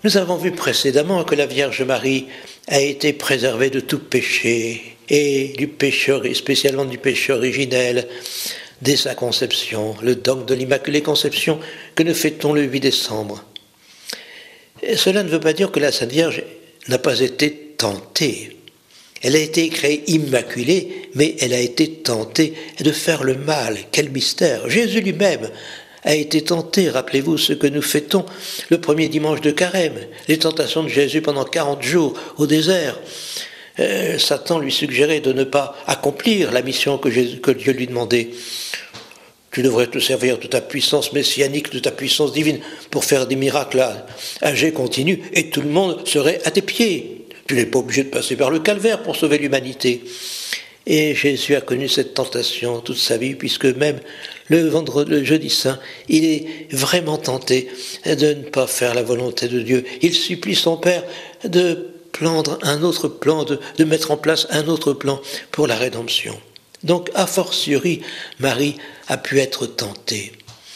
Nous avons vu précédemment que la Vierge Marie a été préservée de tout péché, et du péché, spécialement du péché originel, dès sa conception, le dogme de l'Immaculée Conception que nous fêtons le 8 décembre. Et cela ne veut pas dire que la Sainte Vierge n'a pas été tentée. Elle a été créée immaculée, mais elle a été tentée de faire le mal. Quel mystère! Jésus lui-même a été tenté, rappelez-vous ce que nous fêtons le premier dimanche de Carême, les tentations de Jésus pendant 40 jours au désert. Satan lui suggérait de ne pas accomplir la mission que Dieu lui demandait. Tu devrais te servir de ta puissance messianique, de ta puissance divine, pour faire des miracles à jet continu, et tout le monde serait à tes pieds. Tu n'es pas obligé de passer par le calvaire pour sauver l'humanité. Et Jésus a connu cette tentation toute sa vie, puisque même le jeudi saint, il est vraiment tenté de ne pas faire la volonté de Dieu. Il supplie son Père de prendre un autre plan, de mettre en place un autre plan pour la rédemption. Donc, a fortiori, Marie a pu être tentée.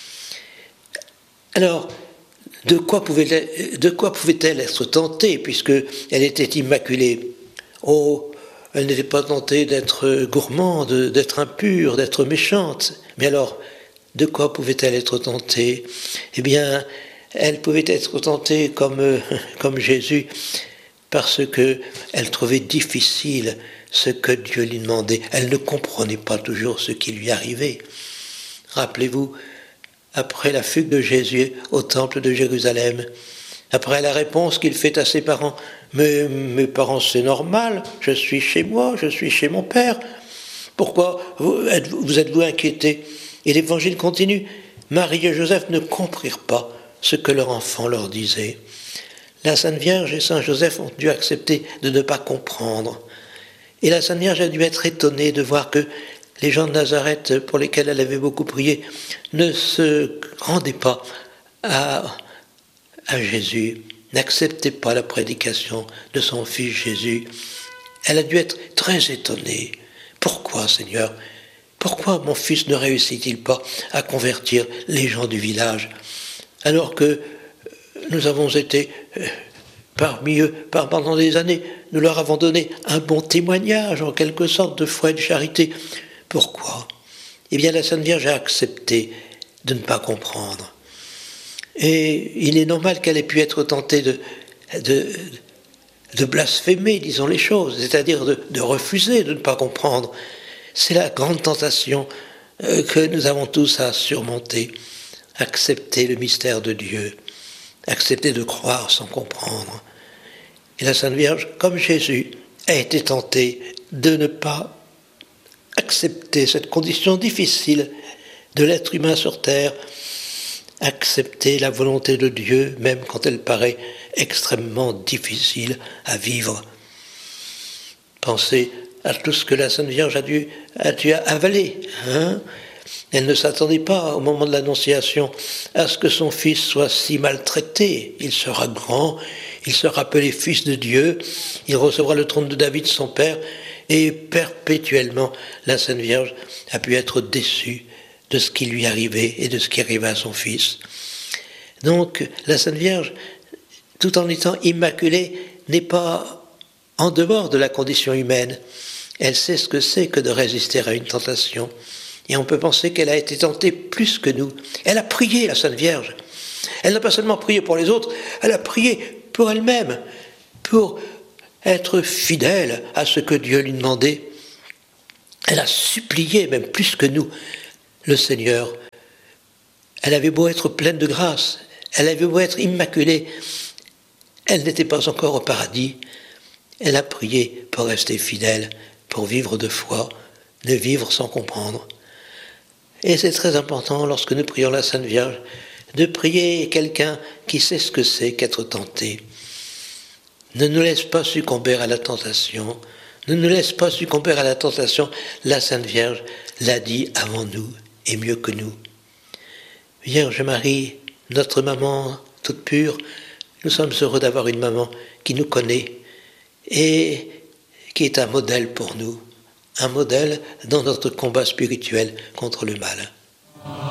Alors, de quoi pouvait-elle être tentée, puisqu'elle était immaculée? Oh, elle n'était pas tentée d'être gourmande, d'être impure, d'être méchante. Mais alors, de quoi pouvait-elle être tentée? Eh bien, elle pouvait être tentée comme Jésus, parce qu'elle trouvait difficile ce que Dieu lui demandait. Elle ne comprenait pas toujours ce qui lui arrivait. Rappelez-vous, après la fugue de Jésus au temple de Jérusalem, après la réponse qu'il fait à ses parents, « Mais mes parents, c'est normal, je suis chez moi, je suis chez mon Père. Pourquoi vous êtes-vous inquiétés ?» Et l'évangile continue. Marie et Joseph ne comprirent pas ce que leur enfant leur disait. La Sainte Vierge et Saint Joseph ont dû accepter de ne pas comprendre. Et la Sainte Vierge a dû être étonnée de voir que les gens de Nazareth, pour lesquels elle avait beaucoup prié, ne se rendaient pas à Jésus, n'acceptaient pas la prédication de son fils Jésus. Elle a dû être très étonnée. Pourquoi, Seigneur? Pourquoi mon fils ne réussit-il pas à convertir les gens du village, alors que nous avons été parmi eux pendant des années, nous leur avons donné un bon témoignage, en quelque sorte, de foi et de charité. Pourquoi? Eh bien, la Sainte Vierge a accepté de ne pas comprendre. Et il est normal qu'elle ait pu être tentée de blasphémer, disons les choses, c'est-à-dire de refuser, de ne pas comprendre. C'est la grande tentation que nous avons tous à surmonter. Accepter le mystère de Dieu, accepter de croire sans comprendre. Et la Sainte Vierge, comme Jésus, a été tentée de ne pas accepter cette condition difficile de l'être humain sur terre, accepter la volonté de Dieu, même quand elle paraît extrêmement difficile à vivre. Pensez à tout ce que la Sainte Vierge a dû avaler. Elle ne s'attendait pas, au moment de l'Annonciation, à ce que son fils soit si maltraité. Il sera grand, il sera appelé fils de Dieu, il recevra le trône de David, son père, et perpétuellement, la Sainte Vierge a pu être déçue de ce qui lui arrivait et de ce qui arrivait à son fils. Donc, la Sainte Vierge, tout en étant immaculée, n'est pas en dehors de la condition humaine. Elle sait ce que c'est que de résister à une tentation. Et on peut penser qu'elle a été tentée plus que nous. Elle a prié, la Sainte Vierge. Elle n'a pas seulement prié pour les autres, elle a prié pour elle-même, pour être fidèle à ce que Dieu lui demandait. Elle a supplié, même plus que nous, le Seigneur. Elle avait beau être pleine de grâce, elle avait beau être immaculée, elle n'était pas encore au paradis. Elle a prié pour rester fidèle, pour vivre de foi, de vivre sans comprendre. Et c'est très important, lorsque nous prions la Sainte Vierge, de prier quelqu'un qui sait ce que c'est qu'être tenté. Ne nous laisse pas succomber à la tentation. Ne nous laisse pas succomber à la tentation. La Sainte Vierge l'a dit avant nous et mieux que nous. Vierge Marie, notre maman toute pure, nous sommes heureux d'avoir une maman qui nous connaît et qui est un modèle pour nous, un modèle dans notre combat spirituel contre le mal.